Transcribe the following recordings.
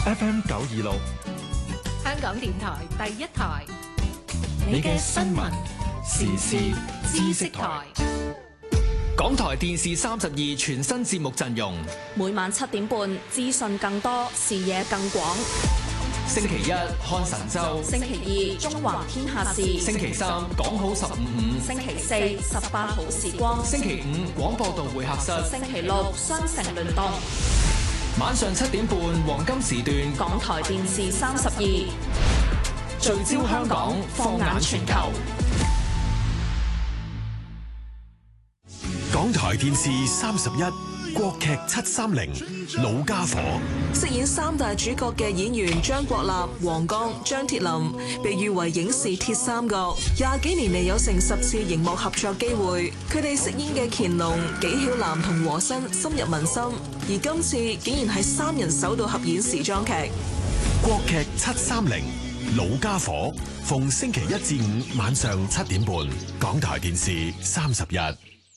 FM 926， 香港電台第一台， 你嘅新聞時事知識台。港台電視32全新節目陣容， 每晚7點半，資訊更多，視野更廣。 星期一看神州， 星期二中華天下事， 星期三講好15/5， 星期四18好時光， 星期五廣播道會客室， 星期六雙城聯動。 晚上7點半黃金時段， 港台電視32 聚焦香港，放眼全球。 港台電視31國劇730老家伙， 飾演3大主角嘅演員張國立、黃剛、張鐵林，被譽為影視鐵三角，20幾年嚟有成10次熒幕合作機會。佢哋飾演嘅乾隆、紀曉嵐同和珅深入民心，而今次竟然係3人首度合演時裝劇。 國劇730老家伙，逢星期1至5晚上7點半，港台電視31。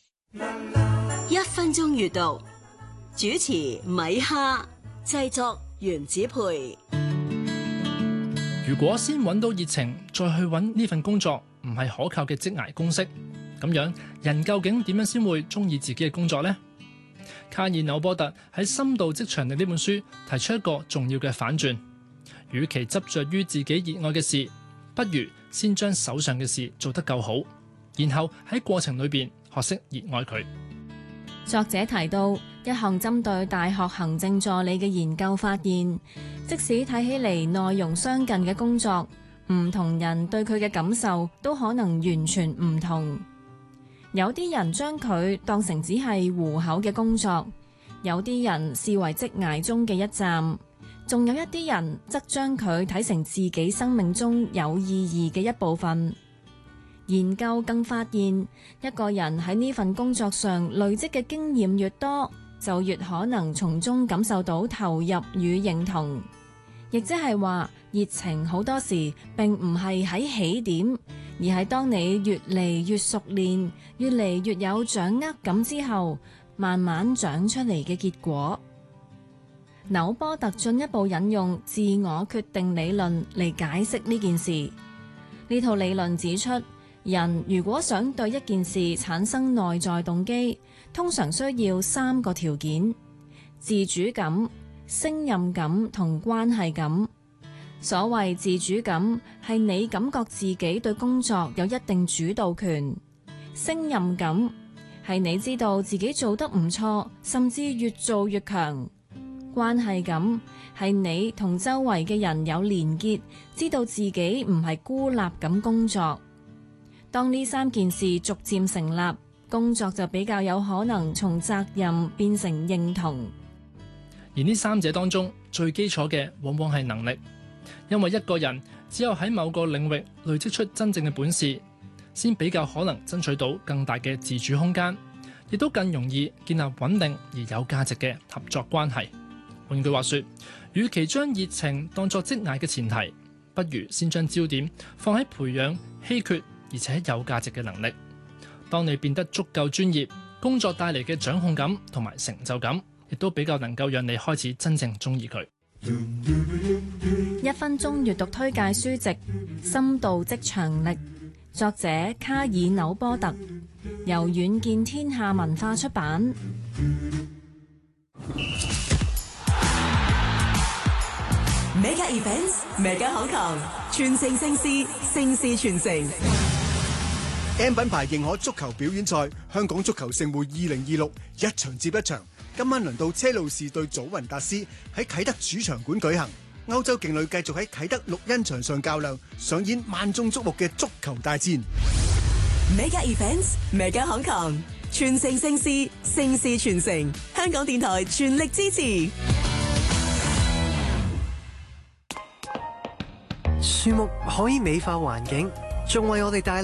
1分鐘閱讀，主持米哈，製作原子培。 如果先揾到熱情，再去揾呢份工作，唔係可靠嘅職涯公式，咁樣人究竟點樣先會中意自己嘅工作呢？卡爾紐波特喺《深度職場力》呢本書提出一個重要嘅反轉，與其執着於自己熱愛嘅事，不如先將手上嘅事做得夠好，然後喺過程裏邊學識熱愛佢。 作者提到，一項針對大學行政助理嘅研究發現，即使睇起嚟內容相近嘅工作，唔同人對佢嘅感受都可能完全唔同。有啲人將佢當成只係糊口嘅工作，有啲人視為職涯中嘅一站，仲有一啲人則將佢睇成自己生命中有意義嘅一部分。研究更發現，一個人喺呢份工作上累積嘅經驗越多，就越可能從中感受到投入與認同。亦即係話，熱情好多時並唔係喺起點，而係當你越嚟越熟練，越嚟越有掌握感之後，慢慢長出嚟嘅結果。紐波特進一步引用自我決定理論嚟解釋呢件事。呢套理論指出，人如果想對一件事產生內在動機，通常需要3個條件：自主感、勝任感同關係感。所謂自主感係你感覺自己對工作有一定主導權，勝任感係你知道自己做得唔錯，甚至越做越強。關係感係你同周圍嘅人有連結，知道自己唔係孤立咁工作。當呢3件事逐漸成立，工作就比較有可能從責任變成認同。 而呢3者當中，最基礎嘅往往係能力，因為一個人只有喺某個領域累積出真正嘅本事，先比較可能爭取到更大嘅自主空間，亦都更容易建立穩定而有價值嘅合作關係。換句話說，與其將熱情當作職涯嘅前提，不如先將焦點放喺培養稀缺而且有價值嘅能力。當你變得足夠專業，工作帶嚟嘅掌控感同埋成就感，亦都比較能夠讓你開始真正中意佢。 1分鐘閱讀推介書籍《深度職場力》，作者卡爾紐波特，由遠見天下文化出版。 Mega Events，Mega Hong Kong，全城盛事，盛事全城。 M 品牌認可足球表演賽香港足球盛會2026一場接一場，今晚輪到車路士對祖雲達斯喺啟德主場館舉行。歐洲勁旅繼續喺啟德綠茵場上較量，上演萬眾矚目嘅足球大戰。 Mega Events，Mega Hong Kong，全城盛事，盛事全城。香港電台全力支持。 樹木可以美化環境，仲為我哋帶